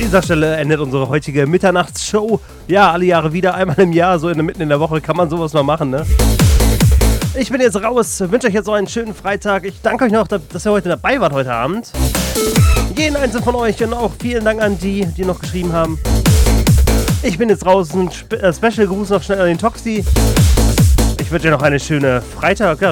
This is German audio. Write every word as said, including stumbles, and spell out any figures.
dieser Stelle endet unsere heutige Mitternachtsshow. Ja, alle Jahre wieder, einmal im Jahr, so in der, mitten in der Woche kann man sowas mal machen, ne? Ich bin jetzt raus, wünsche euch jetzt noch einen schönen Freitag. Ich danke euch noch, dass ihr heute dabei wart heute Abend. Jeden einzelnen von euch und auch vielen Dank an die, die noch geschrieben haben. Ich bin jetzt raus, ein Spe- äh, Special Gruß noch schnell an den Toxi. Ich wünsche dir noch eine schöne Freitag, ja,